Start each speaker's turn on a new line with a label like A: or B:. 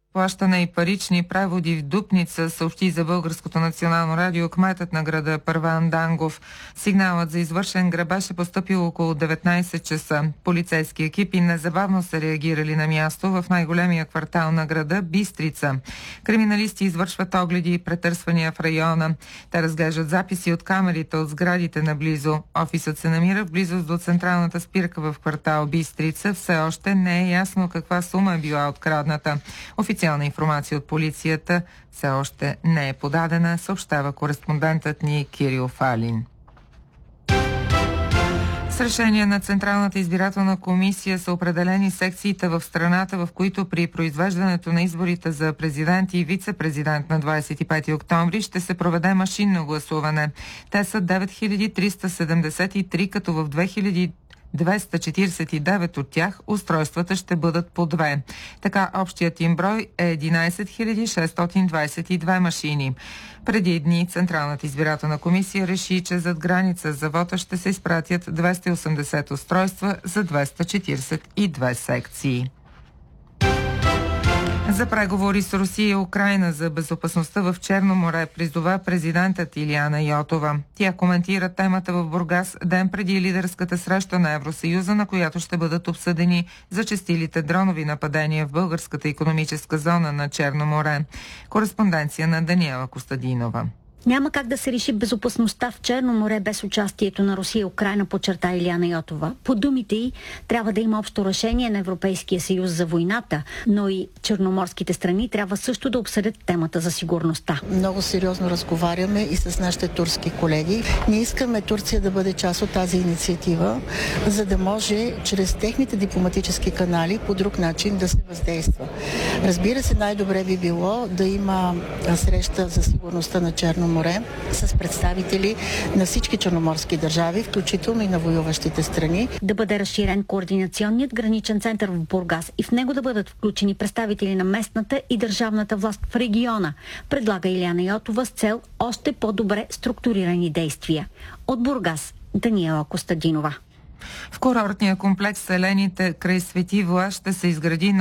A: плащане и парични преводи в Дупница, съобщи за Българското национално радио кметът на града Първан Дангов. Сигналът за извършен грабеж е поступил около 19 часа. Полицейски екипи незабавно са реагирали на място в най-големия квартал на града Бистрица. Криминалисти извършват огледи и претърсвания в района. Те разглеждат записи от камерите от сградите наблизо. Офисът се намира в близост до централната спирка в квартал Бистрица. Все още не е ясно каква сума е била открадната. Официална информация от полицията все още не е подадена, съобщава кореспондентът ни Кирил Фалин. С решение на Централната избирателна комисия са определени секциите в страната, в които при произвеждането на изборите за президент и вице-президент на 25 октомври ще се проведе машинно гласуване. Те са 9373, като в 249 от тях устройствата ще бъдат по 2. Така общият им брой е 11 622 машини. Преди дни Централната избирателна комисия реши, че зад граница за вота ще се изпратят 280 устройства за 242 секции. За преговори с Русия и Украйна за безопасността в Черно море призова президентът Илияна Йотова. Тя коментира темата в Бургас ден преди лидерската среща на Евросъюза, на която ще бъдат обсъдени зачестилите дронови нападения в българската икономическа зона на Черно море. Кореспонденция на Даниела Костадинова.
B: Няма как да се реши безопасността в Черно море без участието на Русия и Украйна, подчерта Илияна Йотова. По думите й, трябва да има общо решение на Европейския съюз за войната, но и черноморските страни трябва също да обсъдят темата за сигурността.
C: Много сериозно разговаряме и с нашите турски колеги. Ние искаме Турция да бъде част от тази инициатива, за да може чрез техните дипломатически канали по друг начин да се въздейства. Разбира се, най-добре би било да има среща за сигурността на Черно море с представители на всички черноморски държави, включително и на воюващите страни.
B: Да бъде разширен координационният граничен център в Бургас и в него да бъдат включени представители на местната и държавната власт в региона, предлага Илияна Йотова с цел още по-добре структурирани действия. От Бургас, Даниела Костадинова.
A: В курортния комплекс Селените край Свети Влас ще се изгради